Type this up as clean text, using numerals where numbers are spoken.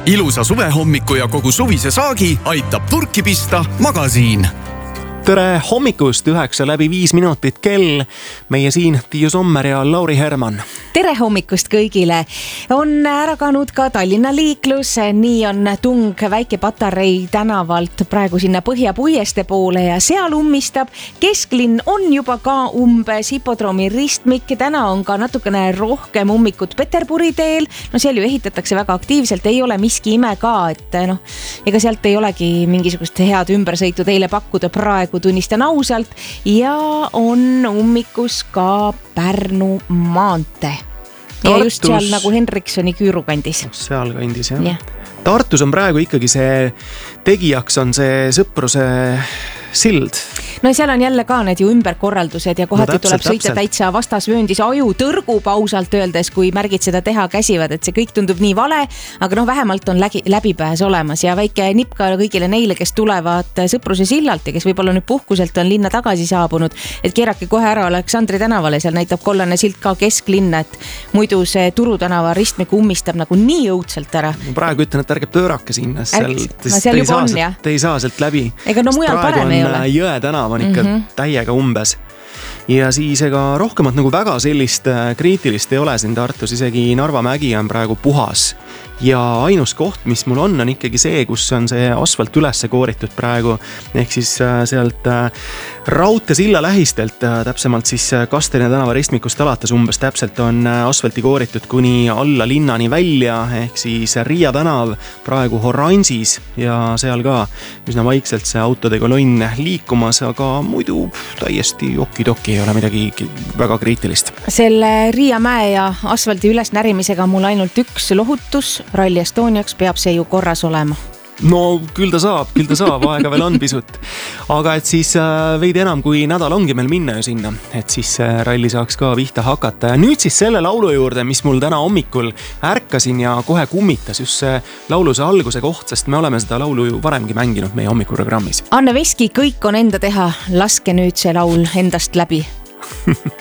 Ilusa suvehommiku ja kogu suvise saagi aitab purki pista Magasiin. Tere hommikust, 9:05 kell. Meie siin Tiiu Sommer ja Lauri Herman. Tere hommikust kõigile. On ära kaanud ka Tallinna liiklus. Nii on tung Väike-Patarei tänavalt praegu sinna Põhjapuieste poole ja seal ummistab. Kesklinn on juba ka umbes hipodroomi ristmik. Täna on ka natukene rohkem ummikut Peterburi teel. No seal ju ehitatakse väga aktiivselt. Ei ole miski ime ka, et ega sealt ei olegi mingisugust head ümbersõitu teile pakkuda praegu, tunnistan ausalt. Ja on ummikus ka Pärnu maantee. Ja just seal nagu Henriksoni küüru kandis. Seal kandis, jah. Tartus on praegu ikkagi see tegijaks on see Sõpruse sild. No seal on jälle ka need ju ümberkorraldused ja kohati tuleb sõita täitsa vastasvööndis. Aju tõrgub ausalt öeldes, kui märgid seda teha käsivad, et see kõik tundub nii vale, aga vähemalt on läbipääs olemas ja väike nipp ka kõigile neile, kes tulevad Sõpruse sillalt ja kes võib-olla nüüd puhkuselt on linna tagasi saabunud, et keerake kohe ära Aleksandri tänavale, seal näitab kollane silt ka kesklinna, et muidu see Turu tänava ristmik ummistab nagu nii õudselt ära. Praegu ütlen, et ärge pöörake sinna, seal juba on, jah. Te ei saa sealt läbi. Ega no mujal parem ei ole. Jõe tänav on ikka täiega umbes. Ja siis ega rohkemat nagu väga sellist kriitilist ei ole siin Tartus, isegi Narva mägi on praegu puhas. Ja ainus koht, mis mul on ikkagi see, kus on see asfalt ülesse kooritud praegu, ehk siis sealt raudteesilla lähistelt, täpsemalt siis Kasterina tänava ristmikust alates umbes täpselt on asfalti kooritud kuni alla linnani välja, ehk siis Riia tänav praegu oranžis ja seal ka üsna vaikselt see autode kolonn liikumas, aga muidu täiesti okidoki ei ole midagi väga kriitilist. Selle Riia mäe ja asfalti üles närimisega mul ainult üks lohutus. Rally Estoniaks peab see ju korras olema. No küll ta saab, aega veel on pisut. Aga et siis veidi enam kui nädal ongi meil minna ju sinna, et siis ralli saaks ka vihta hakata. Ja nüüd siis selle laulu juurde, mis mul täna hommikul ärkasin ja kohe kummitas just see lauluse alguse koht, sest me oleme seda laulu ju varemgi mänginud meie hommikuprogrammis. Anne Veski, kõik on enda teha, laske nüüd see laul endast läbi.